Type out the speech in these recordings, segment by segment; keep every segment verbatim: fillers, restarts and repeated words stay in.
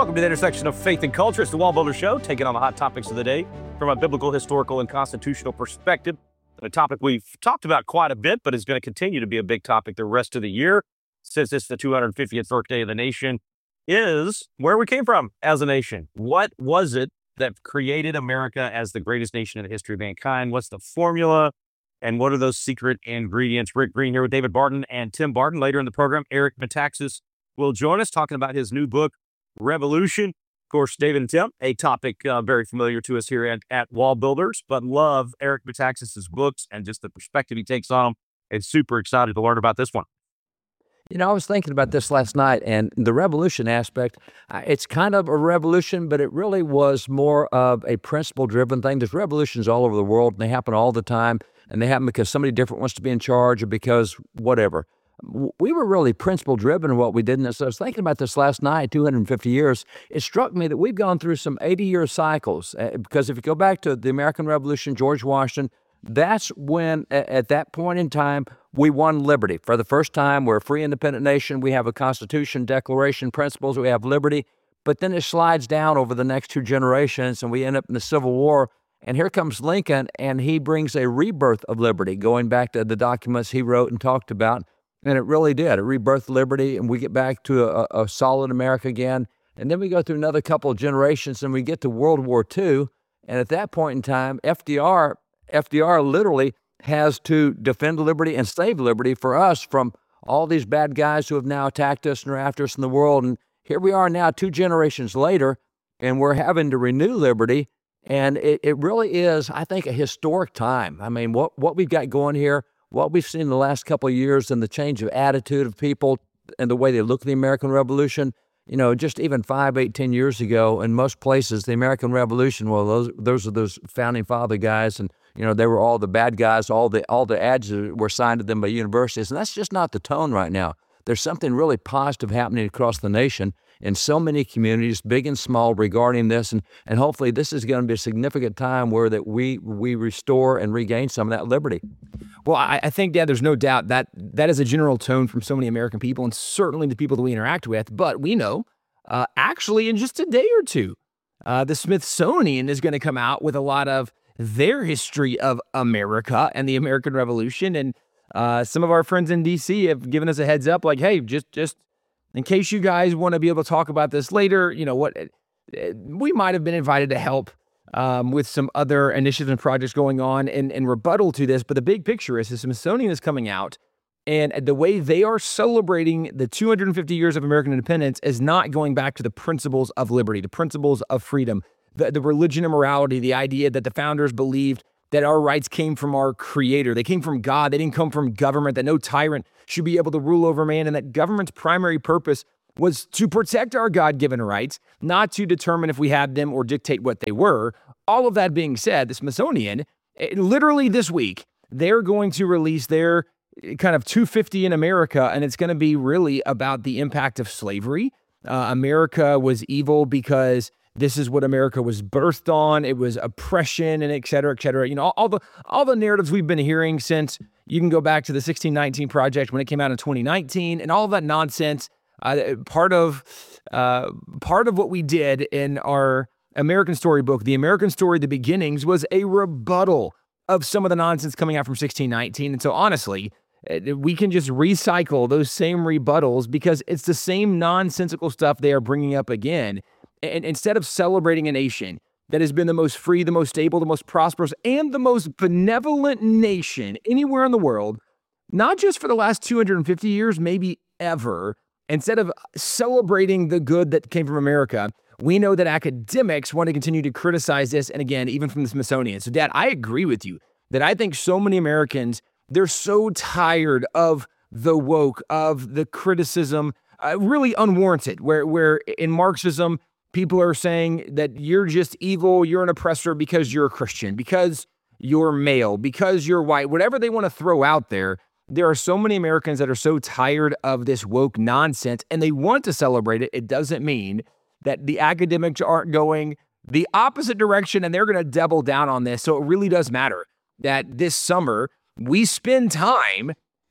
Welcome to the intersection of faith and culture. It's the Wall Builder Show, taking on the hot topics of the day from a biblical, historical, and constitutional perspective. A topic we've talked about quite a bit, but is going to continue to be a big topic the rest of the year, since it's the two hundred fiftieth birthday of the nation, is where we came from as a nation. What was it that created America as the greatest nation in the history of mankind? What's the formula? And what are those secret ingredients? Rick Green here with David Barton and Tim Barton. Later in the program, Eric Metaxas will join us talking about his new book, Revolution. Of course, David and Tim, a topic uh, very familiar to us here at, at Wall Builders, but love Eric Metaxas' books and just the perspective he takes on them. And super excited to learn about this one. You know, I was thinking about this last night, and the revolution aspect, uh, it's kind of a revolution, but it really was more of a principle-driven thing. There's revolutions all over the world, and they happen all the time, and they happen because somebody different wants to be in charge or because whatever. We were really principle-driven in what we did, and so I was thinking about this last night, two hundred fifty years. It struck me that we've gone through some eighty-year cycles, uh, because if you go back to the American Revolution, George Washington, that's when, at that point in time, we won liberty. For the first time, we're a free, independent nation. We have a Constitution, Declaration, principles. We have liberty. But then it slides down over the next two generations, and we end up in the Civil War. And here comes Lincoln, and he brings a rebirth of liberty, going back to the documents he wrote and talked about. And it really did. It rebirthed liberty, and we get back to a, a solid America again. And then we go through another couple of generations, and we get to World War Two. And at that point in time, F D R F D R literally has to defend liberty and save liberty for us from all these bad guys who have now attacked us and are after us in the world. And here we are now, two generations later, and we're having to renew liberty. And it, it really is, I think, a historic time. I mean, what, what we've got going here, what we've seen in the last couple of years and the change of attitude of people and the way they look at the American Revolution, you know, just even five, eight, ten years ago, in most places, the American Revolution, well, those those are those founding father guys, and you know, they were all the bad guys, all the all the ads were signed to them by universities, and that's just not the tone right now. There's something really positive happening across the nation in so many communities, big and small, regarding this, and and hopefully this is going to be a significant time where that we we restore and regain some of that liberty. Well, I, I think, Dad, there's no doubt that that is a general tone from so many American people, and certainly the people that we interact with. But we know, uh, actually, in just a day or two, uh, the Smithsonian is going to come out with a lot of their history of America and the American Revolution. And uh, some of our friends in D C have given us a heads up, like, hey, just just in case you guys want to be able to talk about this later, you know what, we might have been invited to help um, with some other initiatives and projects going on in, in rebuttal to this. But the big picture is the Smithsonian is coming out, and the way they are celebrating the two hundred fifty years of American independence is not going back to the principles of liberty, the principles of freedom, the, the religion and morality, the idea that the founders believed that our rights came from our creator. They came from God. They didn't come from government, that no tyrant should be able to rule over man, and that government's primary purpose was to protect our God-given rights, not to determine if we had them or dictate what they were. All of that being said, the Smithsonian, literally this week, they're going to release their kind of two fifty in America, and it's going to be really about the impact of slavery. Uh, America was evil because this is what America was birthed on. It was oppression and et cetera, et cetera. You know, all, all the all the narratives we've been hearing since, you can go back to the sixteen nineteen Project when it came out in twenty nineteen, and all of that nonsense. Uh, part of uh, part of what we did in our American Story book, The American Story, The Beginnings, was a rebuttal of some of the nonsense coming out from sixteen nineteen. And so honestly, we can just recycle those same rebuttals because it's the same nonsensical stuff they are bringing up again. And instead of celebrating a nation that has been the most free, the most stable, the most prosperous, and the most benevolent nation anywhere in the world, not just for the last two hundred fifty years, maybe ever, instead of celebrating the good that came from America, we know that academics want to continue to criticize this, and again, even from the Smithsonian. So, Dad, I agree with you that I think so many Americans, they're so tired of the woke, of the criticism, uh, really unwarranted, where, where in Marxism, people are saying that you're just evil, you're an oppressor because you're a Christian, because you're male, because you're white, whatever they want to throw out there. There are so many Americans that are so tired of this woke nonsense, and they want to celebrate it. It doesn't mean that the academics aren't going the opposite direction, and they're going to double down on this. So it really does matter that this summer we spend time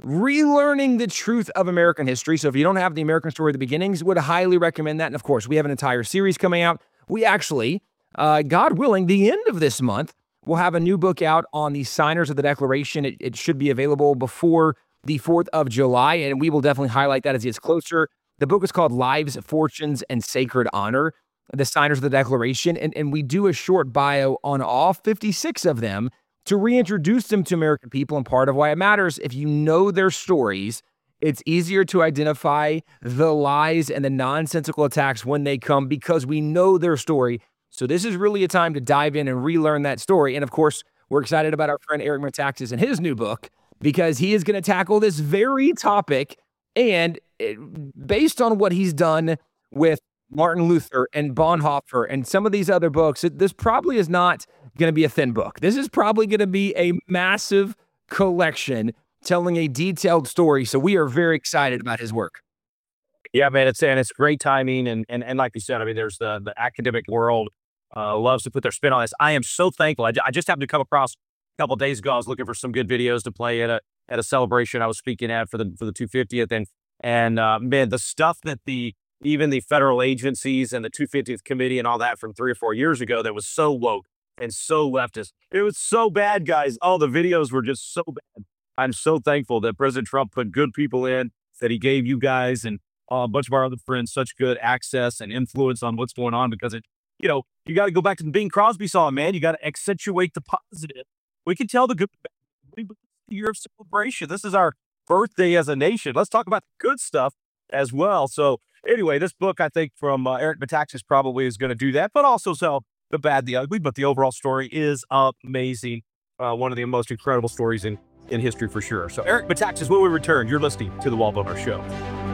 relearning the truth of American history. So if you don't have the American story of the beginnings, would highly recommend that. And of course, we have an entire series coming out. We actually, uh, God willing, the end of this month, we'll have a new book out on the signers of the Declaration. It, it should be available before the fourth of July, and we will definitely highlight that as it gets closer. The book is called Lives, Fortunes, and Sacred Honor, the signers of the Declaration, and, and we do a short bio on all fifty-six of them to reintroduce them to American people. And part of why it matters, if you know their stories, it's easier to identify the lies and the nonsensical attacks when they come because we know their story. So this is really a time to dive in and relearn that story. And of course, we're excited about our friend Eric Metaxas and his new book because he is going to tackle this very topic. And it, based on what he's done with Martin Luther and Bonhoeffer and some of these other books, it, this probably is not going to be a thin book. This is probably going to be a massive collection telling a detailed story. So we are very excited about his work. Yeah, man, it's and it's great timing. And and and like you said, I mean, there's the the academic world uh, loves to put their spin on this. I am so thankful. I, I just happened to come across a couple of days ago. I was looking for some good videos to play at a at a celebration I was speaking at for the for the two hundred fiftieth, and and uh, man, the stuff that the even the federal agencies and the two hundred fiftieth committee and all that from three or four years ago that was so woke and so leftist. It was so bad, guys. All the videos were just so bad. I'm so thankful that President Trump put good people in, that he gave you guys and uh, a bunch of our other friends such good access and influence on what's going on, because it, you know, you got to go back to the Bing Crosby song, man. You got to accentuate the positive. We can tell the good, but it's the year of celebration. This is our birthday as a nation. Let's talk about the good stuff as well. So anyway, this book, I think, from uh, Eric Metaxas probably is going to do that, but also sell the bad, the ugly. But the overall story is amazing. Uh, one of the most incredible stories in, in history for sure. So Eric Metaxas, when we return, you're listening to The Wall Builder Show.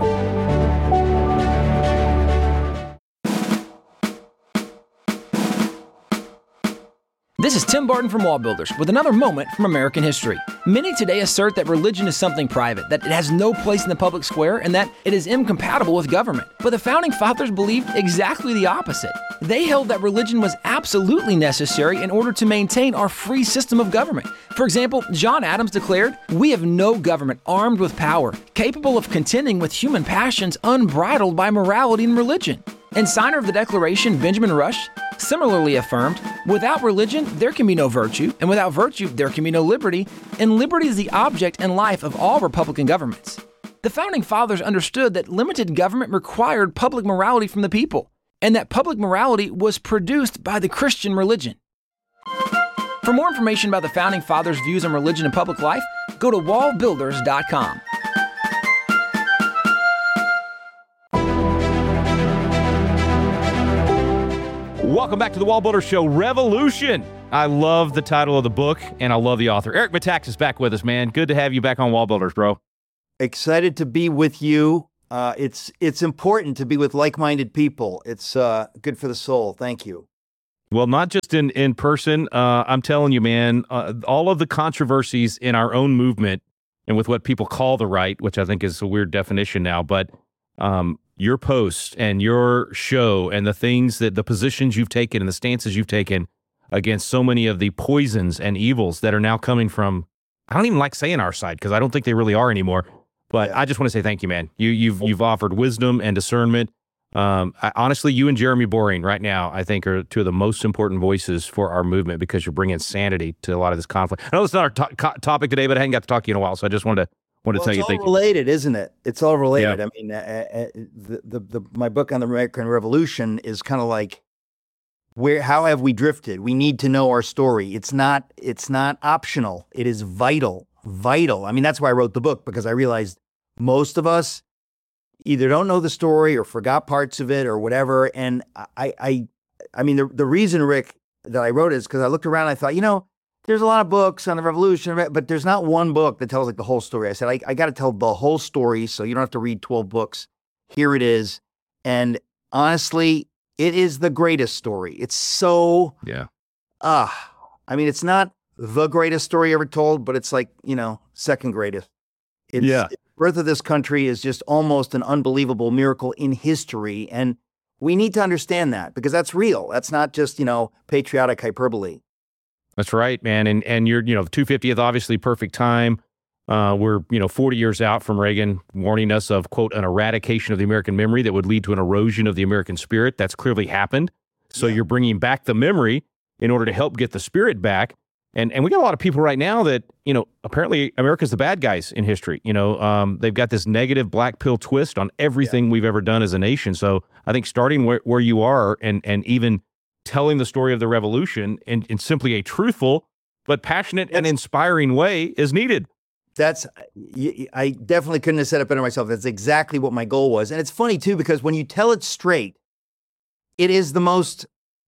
This is Tim Barton from Wall Builders with another moment from American history. Many today assert that religion is something private, that it has no place in the public square, and that it is incompatible with government. But the Founding Fathers believed exactly the opposite. They held that religion was absolutely necessary in order to maintain our free system of government. For example, John Adams declared, "We have no government armed with power, capable of contending with human passions unbridled by morality and religion." And signer of the Declaration, Benjamin Rush, similarly affirmed, "Without religion, there can be no virtue, and without virtue, there can be no liberty, and liberty is the object and life of all Republican governments." The Founding Fathers understood that limited government required public morality from the people, and that public morality was produced by the Christian religion. For more information about the Founding Fathers' views on religion and public life, go to wall builders dot com. Welcome back to the Wall Builder Show, Revolution. I love the title of the book, and I love the author. Eric Metaxas is back with us, man. Good to have you back on Wall Builders, bro. Excited to be with you. Uh, it's it's important to be with like-minded people. It's uh, good for the soul. Thank you. Well, not just in, in person. Uh, I'm telling you, man, uh, all of the controversies in our own movement and with what people call the right, which I think is a weird definition now, but um, your post and your show and the things that the positions you've taken and the stances you've taken against so many of the poisons and evils that are now coming from, I don't even like saying our side because I don't think they really are anymore. But yeah. I just want to say thank you, man. You, you've you've offered wisdom and discernment. Um, I, honestly, you and Jeremy Boring right now, I think, are two of the most important voices for our movement because you're bringing sanity to a lot of this conflict. I know it's not our to- co- topic today, but I hadn't got to talk to you in a while, so I just wanted to wanted well, to tell you thank thank you. you. It's all related, isn't it? It's all related. Yeah. I mean, uh, uh, the, the the my book on the American Revolution is kind of like, where how have we drifted? We need to know our story. It's not it's not optional. It is vital, vital. I mean, that's why I wrote the book, because I realized most of us either don't know the story or forgot parts of it or whatever. And I, I, I mean, the the reason, Rick, that I wrote it is because I looked around and I thought, you know, there's a lot of books on the revolution, but there's not one book that tells like the whole story. I said, I, I got to tell the whole story so you don't have to read twelve books. Here it is. And honestly, it is the greatest story. It's so, yeah. Ah, uh, I mean, it's not the greatest story ever told, but it's like, you know, second greatest. It's, yeah. The birth of this country is just almost an unbelievable miracle in history. And we need to understand that because that's real. That's not just, you know, patriotic hyperbole. That's right, man. And and you're, you know, the two hundred fiftieth, obviously perfect time. Uh, we're, you know, forty years out from Reagan warning us of, quote, an eradication of the American memory that would lead to an erosion of the American spirit. That's clearly happened. So yeah. You're bringing back the memory in order to help get the spirit back. And and we got a lot of people right now that, you know, apparently America's the bad guys in history. You know, um, they've got this negative black pill twist on everything yeah. we've ever done as a nation. So I think starting where, where you are and and even telling the story of the revolution in, in simply a truthful but passionate That's, and inspiring way is needed. That's, I definitely couldn't have said it better myself. That's exactly what my goal was. And it's funny too, because when you tell it straight, it is the most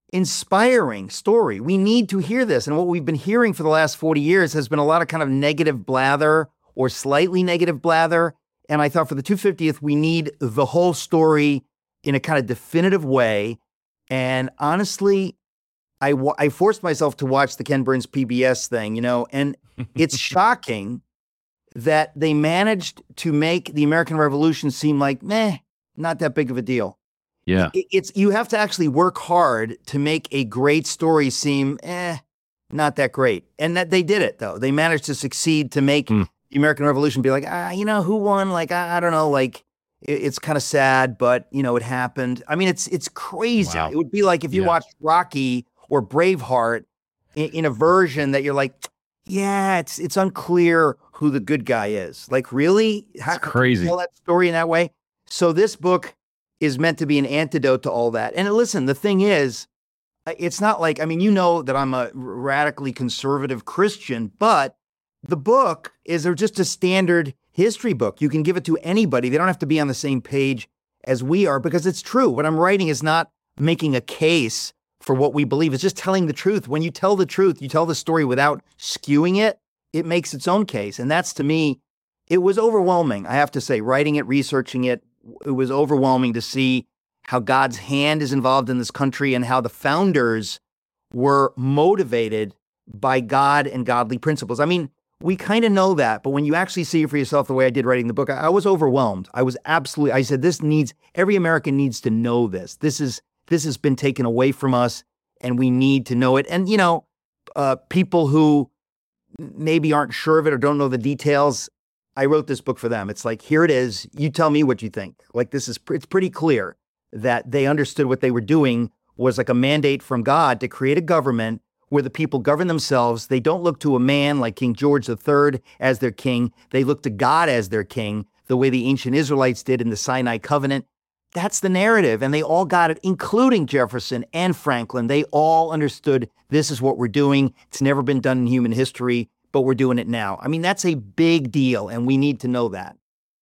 inspiring story. We need to hear this. And what we've been hearing for the last forty years has been a lot of kind of negative blather or slightly negative blather. And I thought for the two hundred fiftieth, we need the whole story in a kind of definitive way. And honestly, I, I forced myself to watch the Ken Burns P B S thing, you know, and it's shocking that they managed to make the American Revolution seem like, meh, not that big of a deal. Yeah. It, it's, you have to actually work hard to make a great story seem, eh, not that great. And that they did it though. They managed to succeed to make mm. the American Revolution be like, ah, you know, who won? Like, I, I don't know, like it, it's kind of sad, but you know, it happened. I mean, it's, it's crazy. Wow. It would be like if you yeah. watched Rocky or Braveheart in, in a version that you're like, yeah, it's, it's unclear who the good guy is. Like, really? How That's crazy. Can you tell that story in that way? So this book is meant to be an antidote to all that. And listen, the thing is, it's not like, I mean, you know that I'm a radically conservative Christian, but the book is just a standard history book. You can give it to anybody. They don't have to be on the same page as we are, because it's true. What I'm writing is not making a case for what we believe. It's just telling the truth. When you tell the truth, you tell the story without skewing it, it makes its own case. And that's, to me, it was overwhelming. I have to say, writing it, researching it, it was overwhelming to see how God's hand is involved in this country and how the founders were motivated by God and godly principles. I mean, we kind of know that, but when you actually see it for yourself the way I did writing the book, I, I was overwhelmed. I was absolutely, I said, this needs, every American needs to know this. This is, this has been taken away from us and we need to know it. And, you know, uh, people who maybe aren't sure of it or don't know the details, I wrote this book for them. It's like, here it is. You tell me what you think. Like, this is, it's pretty clear that they understood what they were doing was like a mandate from God to create a government where the people govern themselves. They don't look to a man like King George the Third as their king. They look to God as their king, the way the ancient Israelites did in the Sinai covenant. That's the narrative. And they all got it, including Jefferson and Franklin. They all understood this is what we're doing. It's never been done in human history, but we're doing it now. I mean, that's a big deal, and we need to know that.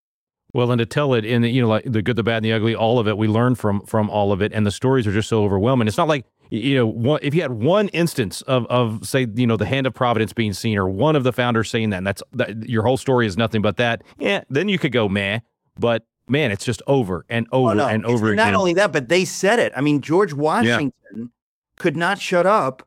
Well, and to tell it in the, you know, like the good, the bad, and the ugly, all of it, we learn from from all of it, and the stories are just so overwhelming. It's not like, you know, one, if you had one instance of, of say, you know, the hand of providence being seen, or one of the founders saying that, and that's that, your whole story is nothing but that, yeah, then you could go, meh, but man, it's just over and over oh, no. and over it's again. Not only that, but they said it. I mean, George Washington yeah. could not shut up